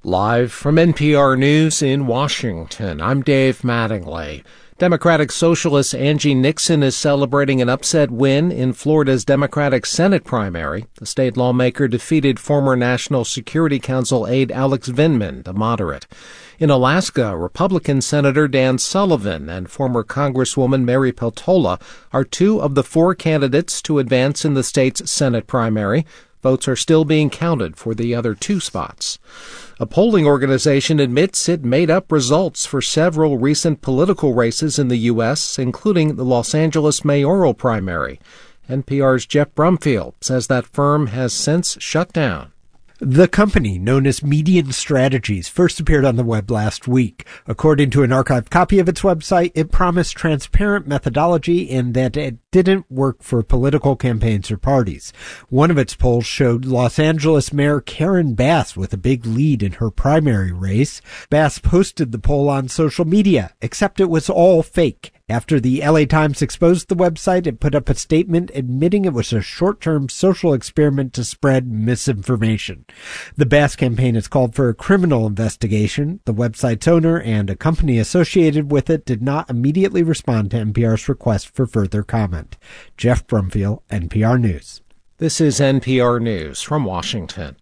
Live from NPR News in Washington, I'm Dave Mattingly. Democratic Socialist Angie Nixon is celebrating an upset win in Florida's Democratic Senate primary. The state lawmaker defeated former National Security Council aide Alex Vindman, the moderate. In Alaska, Republican Senator Dan Sullivan and former Congresswoman Mary Peltola are two of the four candidates to advance in the state's Senate primary. Votes are still being counted for the other two spots. A polling organization admits it made up results for several recent political races in the U.S., including the Los Angeles mayoral primary. NPR's Jeff Brumfield says that firm has since shut down. The company, known as Median Strategies, first appeared on the web last week. According to an archived copy of its website, it promised transparent methodology and that it didn't work for political campaigns or parties. One of its polls showed Los Angeles Mayor Karen Bass with a big lead in her primary race. Bass posted the poll on social media, except it was all fake. After the LA Times exposed the website, it put up a statement admitting it was a short-term social experiment to spread misinformation. The Bass campaign has called for a criminal investigation. The website's owner and a company associated with it did not immediately respond to NPR's request for further comment. Jeff Brumfield, NPR News. This is NPR News from Washington.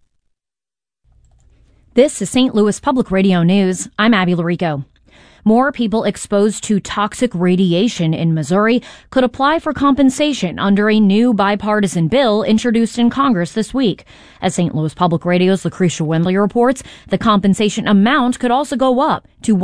This is St. Louis Public Radio News. I'm Abby Larico. More people exposed to toxic radiation in Missouri could apply for compensation under a new bipartisan bill introduced in Congress this week. As St. Louis Public Radio's Lucretia Wembley reports, the compensation amount could also go up to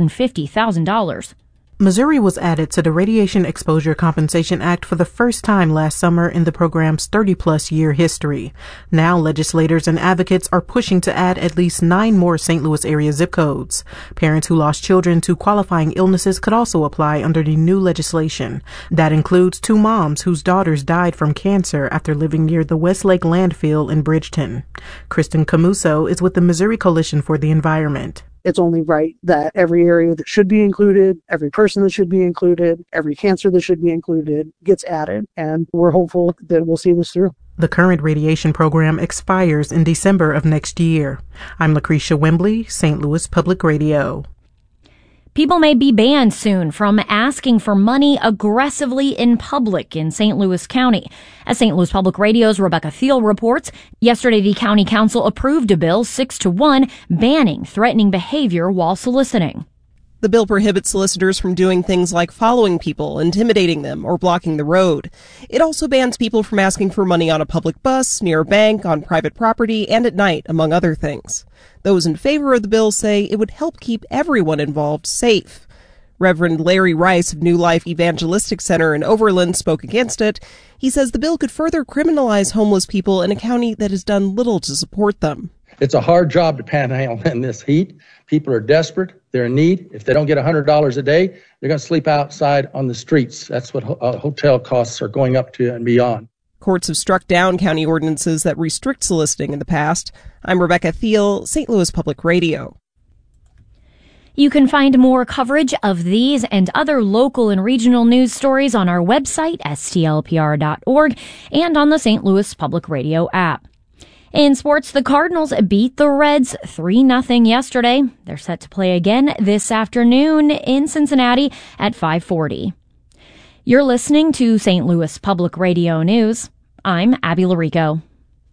$150,000. Missouri was added to the Radiation Exposure Compensation Act for the first time last summer in the program's 30-plus year history. Now legislators and advocates are pushing to add at least 9 more St. Louis area zip codes. Parents who lost children to qualifying illnesses could also apply under the new legislation. That includes 2 moms whose daughters died from cancer after living near the Westlake landfill in Bridgeton. Kristen Camuso is with the Missouri Coalition for the Environment. It's only right that every area that should be included, every person that should be included, every cancer that should be included gets added, and we're hopeful that we'll see this through. The current radiation program expires in December of next year. I'm Lucretia Wembley, St. Louis Public Radio. People may be banned soon from asking for money aggressively in public in St. Louis County. As St. Louis Public Radio's Rebecca Thiel reports, yesterday the county council approved a bill 6-1 banning threatening behavior while soliciting. The bill prohibits solicitors from doing things like following people, intimidating them, or blocking the road. It also bans people from asking for money on a public bus, near a bank, on private property, and at night, among other things. Those in favor of the bill say it would help keep everyone involved safe. Reverend Larry Rice of New Life Evangelistic Center in Overland spoke against it. He says the bill could further criminalize homeless people in a county that has done little to support them. It's a hard job to panhandle in this heat. People are desperate. They're in need. If they don't get $100 a day, they're going to sleep outside on the streets. That's what hotel costs are going up to and beyond. Courts have struck down county ordinances that restrict soliciting in the past. I'm Rebecca Thiel, St. Louis Public Radio. You can find more coverage of these and other local and regional news stories on our website, stlpr.org, and on the St. Louis Public Radio app. In sports, the Cardinals beat the Reds 3-0 yesterday. They're set to play again this afternoon in Cincinnati at 5:40. You're listening to St. Louis Public Radio News. I'm Abby Larico.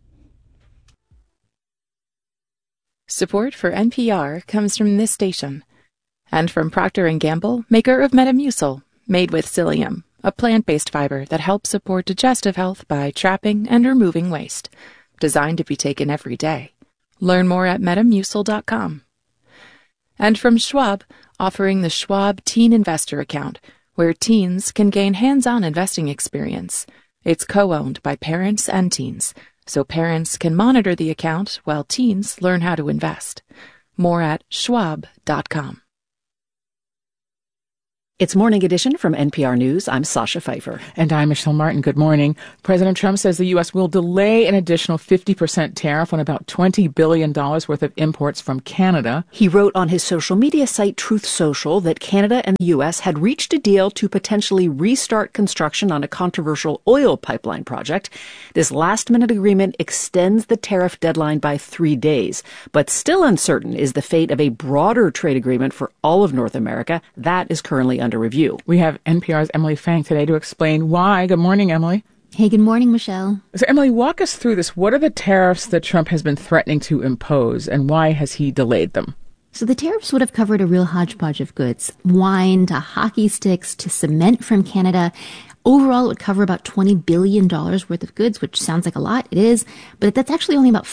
Support for NPR comes from this station and from Procter & Gamble, maker of Metamucil, made with psyllium, a plant-based fiber that helps support digestive health by trapping and removing waste. Designed to be taken every day. Learn more at Metamucil.com. And from Schwab, offering the Schwab Teen Investor Account, where teens can gain hands-on investing experience. It's co-owned by parents and teens, so parents can monitor the account while teens learn how to invest. More at Schwab.com. It's Morning Edition from NPR News. I'm Sasha Pfeiffer. And I'm Michelle Martin. Good morning. President Trump says the U.S. will delay an additional 50% tariff on about $20 billion worth of imports from Canada. He wrote on his social media site Truth Social that Canada and the U.S. had reached a deal to potentially restart construction on a controversial oil pipeline project. This last-minute agreement extends the tariff deadline by 3 days. But still uncertain is the fate of a broader trade agreement for all of North America. That is currently under review. We have NPR's Emily Fang today to explain why. Good morning, Emily. Hey, good morning, Michelle. So, Emily, walk us through this. What are the tariffs that Trump has been threatening to impose, and why has he delayed them? So the tariffs would have covered a real hodgepodge of goods, wine to hockey sticks to cement from Canada. Overall, it would cover about $20 billion worth of goods, which sounds like a lot. It is, but that's actually only about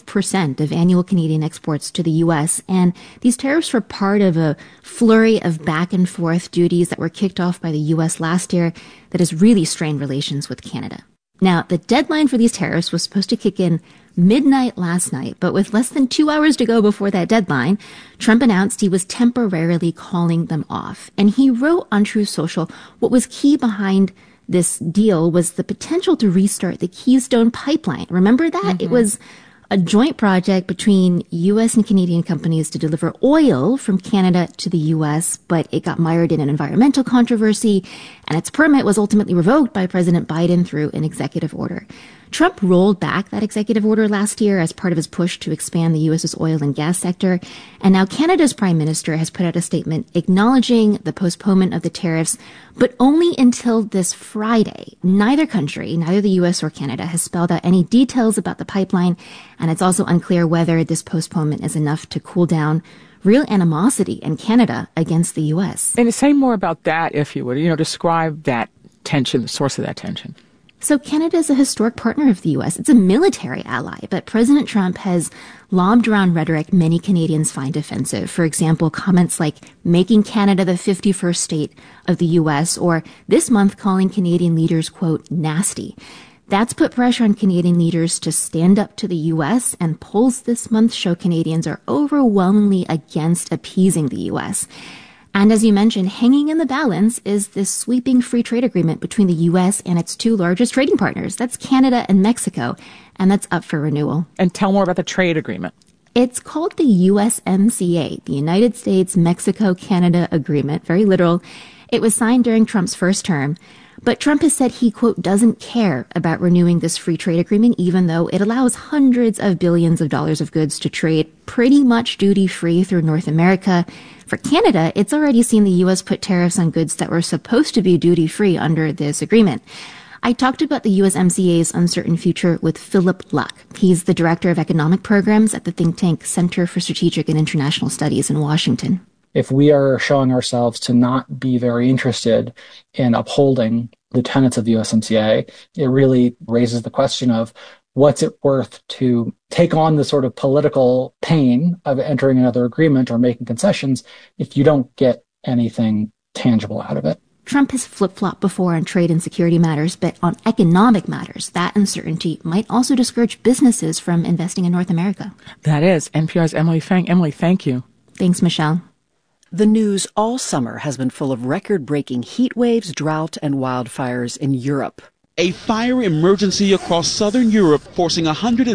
5% of annual Canadian exports to the U.S. And these tariffs were part of a flurry of back and forth duties that were kicked off by the U.S. last year that has really strained relations with Canada. Now, the deadline for these tariffs was supposed to kick in midnight last night, but with less than 2 hours to go before that deadline, Trump announced he was temporarily calling them off. And he wrote on Truth Social what was key behind this deal was the potential to restart the Keystone Pipeline. Remember that? Mm-hmm. It was a joint project between U.S. and Canadian companies to deliver oil from Canada to the U.S., but it got mired in an environmental controversy, and its permit was ultimately revoked by President Biden through an executive order. Trump rolled back that executive order last year as part of his push to expand the U.S.'s oil and gas sector. And now Canada's prime minister has put out a statement acknowledging the postponement of the tariffs, but only until this Friday. Neither country, neither the U.S. or Canada, has spelled out any details about the pipeline. And it's also unclear whether this postponement is enough to cool down real animosity in Canada against the U.S. And say more about that, if you would, describe that tension, the source of that tension. So Canada is a historic partner of the U.S. It's a military ally, but President Trump has lobbed around rhetoric many Canadians find offensive. For example, comments like making Canada the 51st state of the U.S. or this month calling Canadian leaders, quote, nasty. That's put pressure on Canadian leaders to stand up to the U.S., and polls this month show Canadians are overwhelmingly against appeasing the U.S. And as you mentioned, hanging in the balance is this sweeping free trade agreement between the U.S. and its two largest trading partners. That's Canada and Mexico, and that's up for renewal. And tell more about the trade agreement. It's called the USMCA, the United States-Mexico-Canada Agreement, very literal. It was signed during Trump's first term. But Trump has said he, quote, doesn't care about renewing this free trade agreement, even though it allows hundreds of billions of dollars of goods to trade pretty much duty-free through North America. For Canada, it's already seen the U.S. put tariffs on goods that were supposed to be duty-free under this agreement. I talked about the USMCA's uncertain future with Philip Luck. He's the director of economic programs at the think tank Center for Strategic and International Studies in Washington. If we are showing ourselves to not be very interested in upholding the tenets of the USMCA, it really raises the question of what's it worth to take on the sort of political pain of entering another agreement or making concessions if you don't get anything tangible out of it. Trump has flip-flopped before on trade and security matters, but on economic matters, that uncertainty might also discourage businesses from investing in North America. That is NPR's Emily Fang. Emily, thank you. Thanks, Michelle. The news all summer has been full of record-breaking heat waves, drought, and wildfires in Europe. A fire emergency across southern Europe, forcing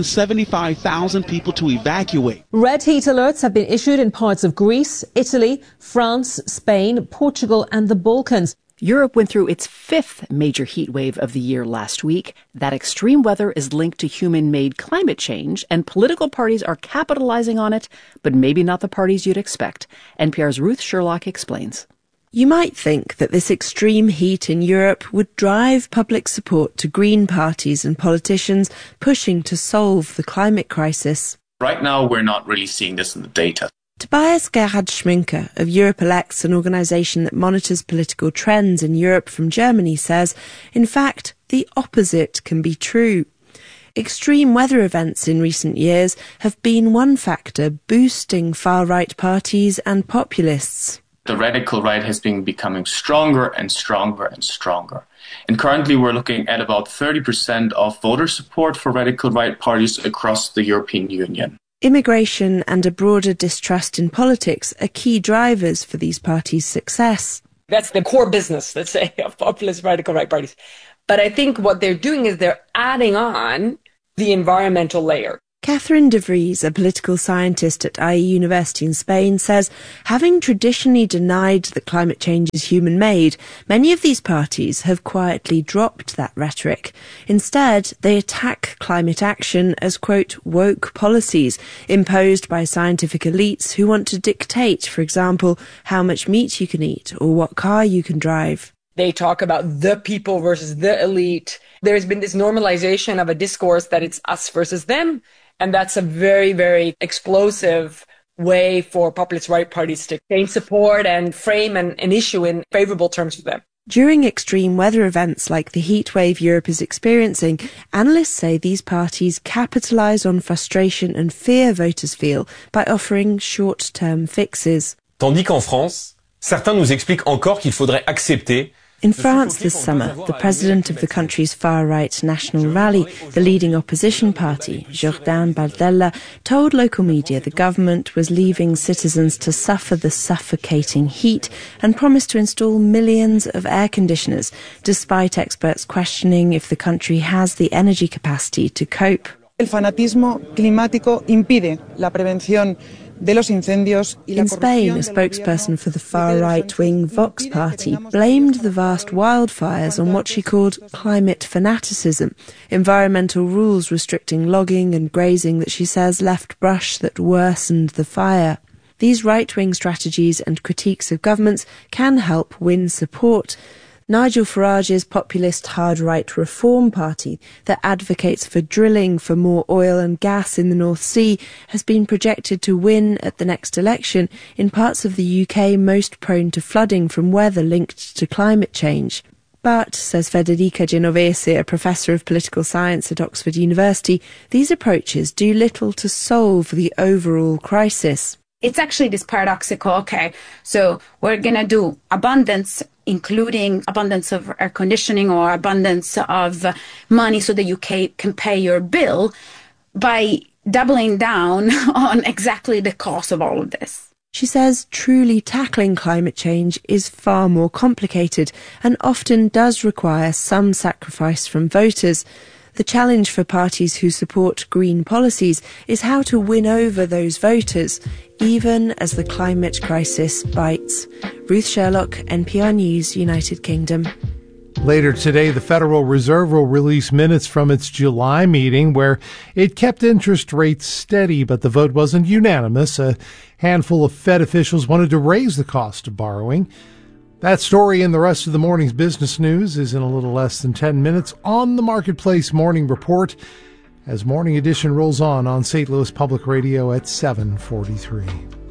175,000 people to evacuate. Red heat alerts have been issued in parts of Greece, Italy, France, Spain, Portugal, and the Balkans. Europe went through its fifth major heat wave of the year last week. That extreme weather is linked to human-made climate change, and political parties are capitalizing on it, but maybe not the parties you'd expect. NPR's Ruth Sherlock explains. You might think that this extreme heat in Europe would drive public support to green parties and politicians pushing to solve the climate crisis. Right now, we're not really seeing this in the data. Tobias Gerhard Schminke of Europe Elects, an organisation that monitors political trends in Europe from Germany, says, in fact, the opposite can be true. Extreme weather events in recent years have been one factor boosting far-right parties and populists. The radical right has been becoming stronger and stronger and stronger. And currently we're looking at about 30% of voter support for radical right parties across the European Union. Immigration and a broader distrust in politics are key drivers for these parties' success. That's the core business, let's say, of populist radical right parties. But I think what they're doing is they're adding on the environmental layer. Catherine de Vries, a political scientist at IE University in Spain, says having traditionally denied that climate change is human-made, many of these parties have quietly dropped that rhetoric. Instead, they attack climate action as, quote, woke policies imposed by scientific elites who want to dictate, for example, how much meat you can eat or what car you can drive. They talk about the people versus the elite. There's been this normalization of a discourse that it's us versus them. And that's a very, very explosive way for populist right parties to gain support and frame an issue in favorable terms for them. During extreme weather events like the heat wave Europe is experiencing, analysts say these parties capitalise on frustration and fear voters feel by offering short-term fixes. Tandis qu'en France, certains nous expliquent encore qu'il faudrait accepter. In France this summer, the president of the country's far-right National Rally, the leading opposition party, Jourdain Bardella, told local media the government was leaving citizens to suffer the suffocating heat and promised to install millions of air conditioners, despite experts questioning if the country has the energy capacity to cope. El fanatismo climático impide la prevención. In Spain, a spokesperson for the far-right-wing Vox party blamed the vast wildfires on what she called climate fanaticism, environmental rules restricting logging and grazing that she says left brush that worsened the fire. These right-wing strategies and critiques of governments can help win support. Nigel Farage's populist hard-right Reform Party that advocates for drilling for more oil and gas in the North Sea has been projected to win at the next election in parts of the UK most prone to flooding from weather linked to climate change. But, says Federica Genovese, a professor of political science at Oxford University, these approaches do little to solve the overall crisis. It's actually this paradoxical, okay, so we're going to do abundance, including abundance of air conditioning or abundance of money so that you can pay your bill, by doubling down on exactly the cost of all of this. She says truly tackling climate change is far more complicated and often does require some sacrifice from voters. The challenge for parties who support green policies is how to win over those voters, even as the climate crisis bites. Ruth Sherlock, NPR News, United Kingdom. Later today, the Federal Reserve will release minutes from its July meeting where it kept interest rates steady, but the vote wasn't unanimous. A handful of Fed officials wanted to raise the cost of borrowing. That story and the rest of the morning's business news is in a little less than 10 minutes on the Marketplace Morning Report as Morning Edition rolls on St. Louis Public Radio at 7:43.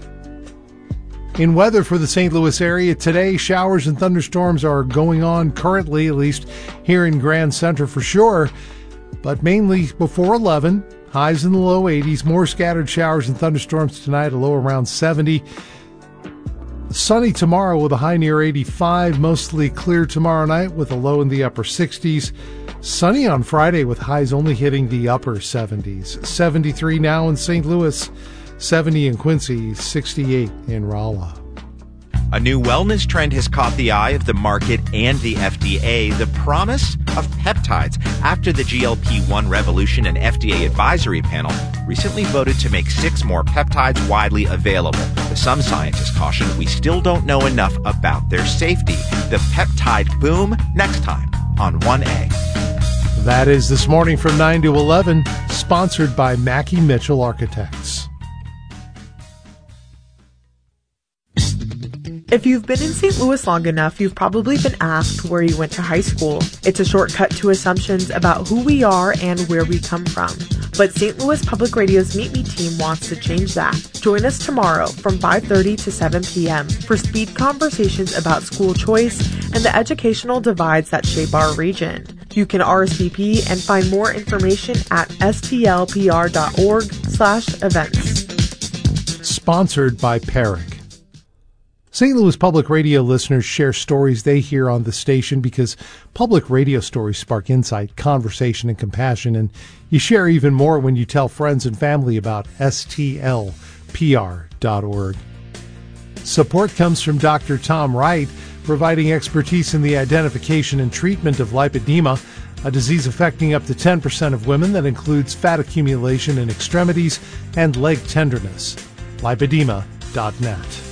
In weather for the St. Louis area today, showers and thunderstorms are going on currently, at least here in Grand Center for sure, but mainly before 11. Highs in the low 80s, more scattered showers and thunderstorms tonight, a low around 70. Sunny tomorrow with a high near 85, mostly clear tomorrow night with a low in the upper 60s. Sunny on Friday with highs only hitting the upper 70s. 73 now in St. Louis, 70 in Quincy, 68 in Rolla. A new wellness trend has caught the eye of the market and the FDA, the promise of peptides, after the GLP-1 revolution. An FDA advisory panel recently voted to make 6 more peptides widely available. But some scientists caution we still don't know enough about their safety. The peptide boom, next time on 1A. That is This Morning from 9 to 11, sponsored by Mackey Mitchell Architects. If you've been in St. Louis long enough, you've probably been asked where you went to high school. It's a shortcut to assumptions about who we are and where we come from. But St. Louis Public Radio's Meet Me team wants to change that. Join us tomorrow from 5:30 to 7 p.m. for speed conversations about school choice and the educational divides that shape our region. You can RSVP and find more information at stlpr.org/events. Sponsored by Peric. St. Louis Public Radio listeners share stories they hear on the station because public radio stories spark insight, conversation, and compassion, and you share even more when you tell friends and family about stlpr.org. Support comes from Dr. Tom Wright, providing expertise in the identification and treatment of lipedema, a disease affecting up to 10% of women that includes fat accumulation in extremities and leg tenderness. Lipedema.net.